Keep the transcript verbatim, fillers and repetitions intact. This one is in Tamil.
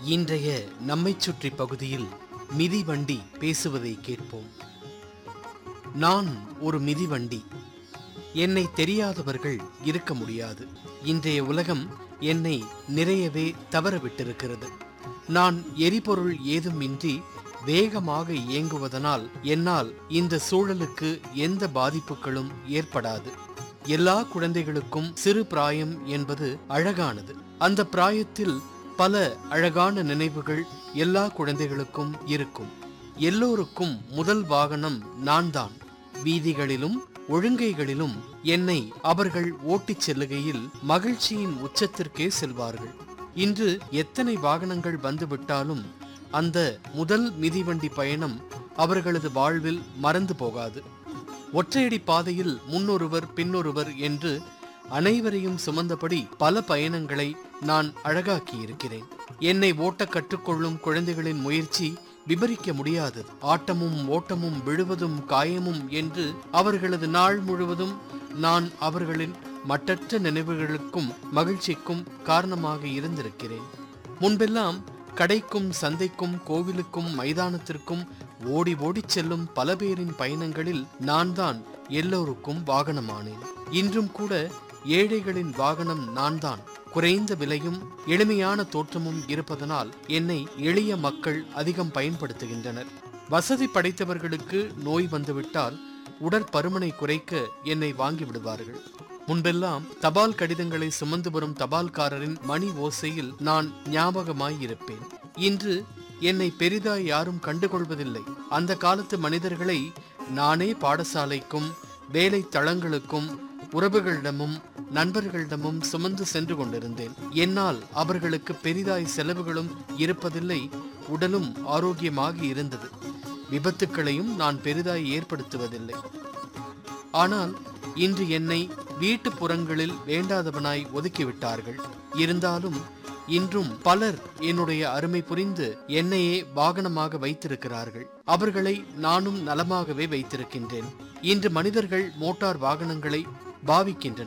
இன்றைய நம்மைச் சுற்றி பகுதியில் மிதிவண்டி பேசுவதை கேட்போம். நான் ஒரு மிதிவண்டி. என்னை தெரியாதவர்கள் இருக்க முடியாது. இன்றைய உலகம் என்னை நிறையவே தவறவிட்டிருக்கிறது. நான் எரிபொருள் ஏதுமின்றி வேகமாக இயங்குவதனால் என்னால் இந்த சூழலுக்கு எந்த பாதிப்புகளும் ஏற்படாது. எல்லா குழந்தைகளுக்கும் சிறு பிராயம் என்பது அழகானது. அந்த பிராயத்தில் பல அழகான நினைவுகள் எல்லா குழந்தைகளுக்கும் இருக்கும். எல்லோருக்கும் முதல் வாகனம் நான் தான். வீதிகளிலும் ஒழுங்கைகளிலும் என்னை அவர்கள் ஓட்டிச் செல்லுகையில் மகிழ்ச்சியின் உச்சத்திற்கே செல்வார்கள். இன்று எத்தனை வாகனங்கள் வந்துவிட்டாலும் அந்த முதல் மிதிவண்டி பயணம் அவர்களது வாழ்வில் மறந்து போகாது. ஒற்றையடி பாதையில் முன்னொருவர் பின்னொருவர் என்று அனைவரையும் சுமந்தபடி பல பயணங்களை நான் அழகாக்கி இருக்கிறேன். என்னை ஓட்ட கற்றுக்கொள்ளும் குழந்தைகளின் முயற்சி விபரிக்க முடியாதது. ஆட்டமும் ஓட்டமும் விழுவதும் காயமும் என்று அவர்களது நாள் முழுவதும் நான் அவர்களின் மட்டற்ற நினைவுகளுக்கும் மகிழ்ச்சிக்கும் காரணமாக இருந்திருக்கிறேன். முன்பெல்லாம் கடைக்கும் சந்தைக்கும் கோவிலுக்கும் மைதானத்திற்கும் ஓடி ஓடிச் செல்லும் பல பேரின் பயணங்களில் நான் தான் எல்லோருக்கும் வாகனமானேன். இன்றும் கூட ஏழைகளின் வாகனம் நான் தான். குறைந்த விலையும் எளிமையான தோற்றமும் இருப்பதனால் என்னை எளிய மக்கள் அதிகம் பயன்படுத்துகின்றனர். வசதி படைத்தவர்களுக்கு நோய் வந்துவிட்டால் உடற்பருமனை குறைக்க என்னை வாங்கி விடுவார்கள். முன்பெல்லாம் தபால் கடிதங்களை சுமந்து வரும் தபால்காரரின் மணி ஓசையில் நான் ஞாபகமாயிருப்பேன். இன்று என்னை பெரிதாய் யாரும் கண்டுகொள்வதில்லை. அந்த காலத்து மனிதர்களை நானே பாடசாலைக்கும் வேலை தளங்களுக்கும் உறவுகளிடமும் நண்பர்களிடமும் சுமந்து சென்று கொண்டிருந்தேன். என்னால் அவர்களுக்கு பெரிதாய் செலவுகளும் இருப்பதில்லை. உடலும் ஆரோக்கியமாக இருந்தது. விபத்துக்களையும் நான் பெரிதாய் ஏற்படுத்துவதில்லை. ஆனால் இன்று என்னை வீட்டு புறங்களில் வேண்டாதவனாய் ஒதுக்கிவிட்டார்கள். இருந்தாலும் இன்றும் பலர் என்னுடைய அருமை புரிந்து என்னையே வாகனமாக வைத்திருக்கிறார்கள். அவர்களை நானும் நலமாகவே வைத்திருக்கின்றேன். இன்று மனிதர்கள் மோட்டார் வாகனங்களை பாவிக்கின்றனர்.